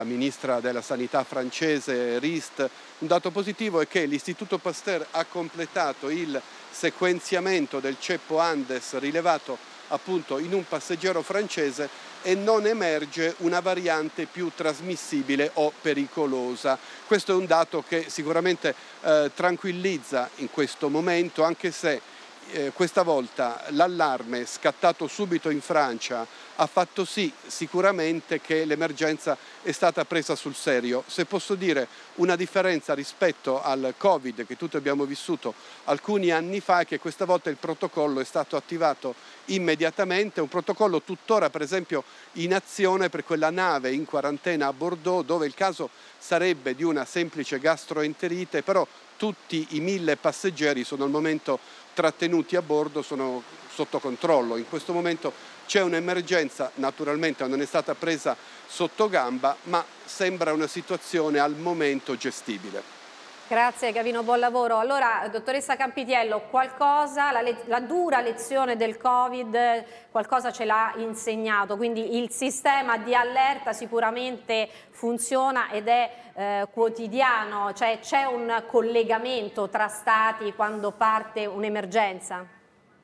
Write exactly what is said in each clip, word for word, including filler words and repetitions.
La ministra della Sanità francese Rist, un dato positivo è che l'Istituto Pasteur ha completato il sequenziamento del ceppo Andes rilevato appunto in un passeggero francese e non emerge una variante più trasmissibile o pericolosa. Questo è un dato che sicuramente eh, tranquillizza in questo momento, anche se Eh, questa volta l'allarme scattato subito in Francia ha fatto sì sicuramente che l'emergenza è stata presa sul serio. Se posso dire una differenza rispetto al Covid che tutti abbiamo vissuto alcuni anni fa è che questa volta il protocollo è stato attivato immediatamente, un protocollo tuttora per esempio in azione per quella nave in quarantena a Bordeaux dove il caso sarebbe di una semplice gastroenterite, però tutti i mille passeggeri sono al momento trattenuti a bordo, sono sotto controllo. In questo momento c'è un'emergenza, naturalmente non è stata presa sotto gamba, ma sembra una situazione al momento gestibile. Grazie Gavino, buon lavoro. Allora, dottoressa Campitiello, qualcosa, la, la dura lezione del Covid, qualcosa ce l'ha insegnato, quindi il sistema di allerta sicuramente funziona ed è eh, quotidiano, cioè c'è un collegamento tra stati quando parte un'emergenza?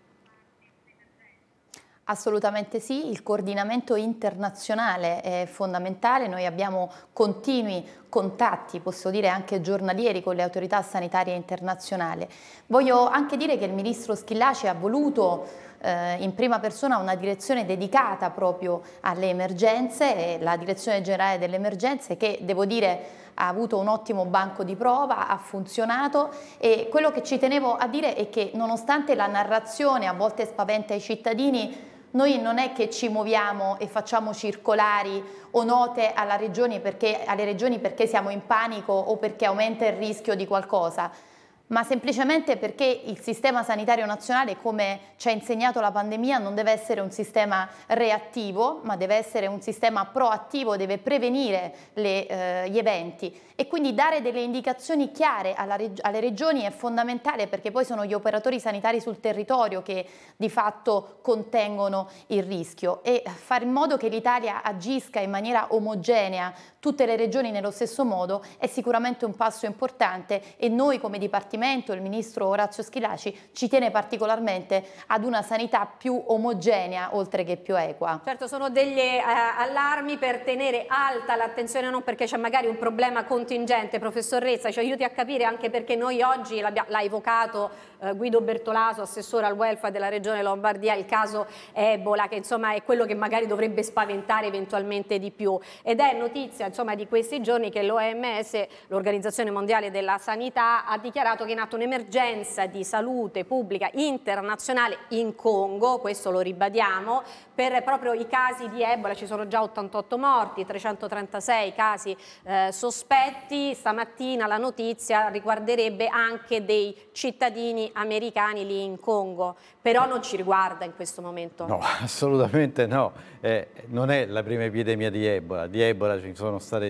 Assolutamente sì, il coordinamento internazionale è fondamentale, noi abbiamo continui contatti, posso dire anche giornalieri, con le autorità sanitarie internazionali. Voglio anche dire che il ministro Schillaci ha voluto eh, in prima persona una direzione dedicata proprio alle emergenze, la direzione generale delle emergenze che devo dire ha avuto un ottimo banco di prova, ha funzionato e quello che ci tenevo a dire è che nonostante la narrazione a volte spaventa i cittadini, noi non è che ci muoviamo e facciamo circolari o note alla regione perché, alle regioni perché siamo in panico o perché aumenta il rischio di qualcosa, ma semplicemente perché il sistema sanitario nazionale, come ci ha insegnato la pandemia, non deve essere un sistema reattivo, ma deve essere un sistema proattivo, deve prevenire le, eh, gli eventi. E quindi dare delle indicazioni chiare alla reg- alle regioni è fondamentale perché poi sono gli operatori sanitari sul territorio che di fatto contengono il rischio e fare in modo che l'Italia agisca in maniera omogenea, tutte le regioni nello stesso modo, è sicuramente un passo importante e noi come Dipartimento, il Ministro Orazio Schillaci, ci tiene particolarmente ad una sanità più omogenea oltre che più equa. Certo, sono degli eh, allarmi per tenere alta l'attenzione, non perché c'è magari un problema contingente, professor Rezza, ci aiuti a capire anche perché noi oggi, l'ha evocato eh, Guido Bertolaso, assessore al welfare della Regione Lombardia, il caso Ebola, che insomma è quello che magari dovrebbe spaventare eventualmente di più. Ed è notizia insomma di questi giorni che l'O M S, l'Organizzazione Mondiale della Sanità, ha dichiarato che è in atto un'emergenza di salute pubblica internazionale in Congo, questo lo ribadiamo, per proprio i casi di Ebola. Ci sono già ottantotto morti, trecentotrentasei casi eh, sospetti. Stamattina la notizia riguarderebbe anche dei cittadini americani lì in Congo, però non ci riguarda in questo momento. No, assolutamente no. Eh, non è la prima epidemia di Ebola. Di Ebola ci sono state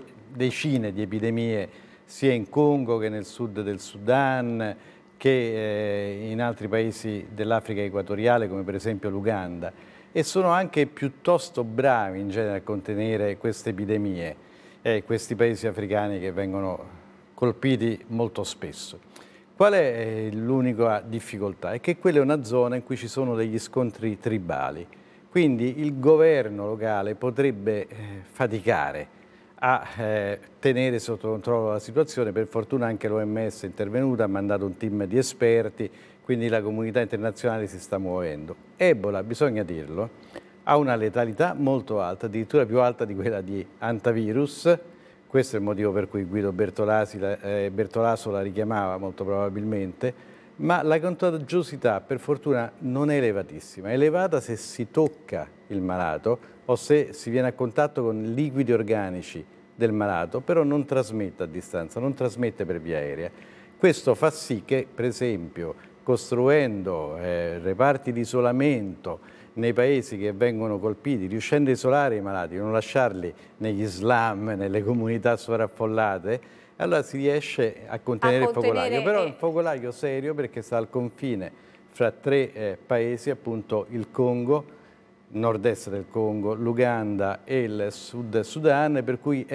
decine di epidemie sia in Congo che nel sud del Sudan, che eh, in altri paesi dell'Africa equatoriale come per esempio l'Uganda, e sono anche piuttosto bravi in genere a contenere queste epidemie, eh, questi paesi africani che vengono colpiti molto spesso. Qual è l'unica difficoltà? È che quella è una zona in cui ci sono degli scontri tribali, quindi il governo locale potrebbe eh, faticare a eh, tenere sotto controllo la situazione. Per fortuna anche l'O M S è intervenuta, ha mandato un team di esperti, quindi la comunità internazionale si sta muovendo. Ebola, bisogna dirlo, ha una letalità molto alta, addirittura più alta di quella di antivirus. Questo è il motivo per cui Guido Bertolasi, eh, Bertolaso la richiamava molto probabilmente, ma la contagiosità per fortuna non è elevatissima, è elevata se si tocca il malato o se si viene a contatto con liquidi organici del malato, però non trasmette a distanza, non trasmette per via aerea. Questo fa sì che, per esempio, costruendo eh, reparti di isolamento nei paesi che vengono colpiti, riuscendo a isolare i malati, non lasciarli negli slam, nelle comunità sovraffollate, allora si riesce a contenere, a contenere il focolaio. Però è un focolaio serio perché sta al confine fra tre eh, paesi, appunto il Congo, nord-est del Congo, l'Uganda e il Sud Sudan, per cui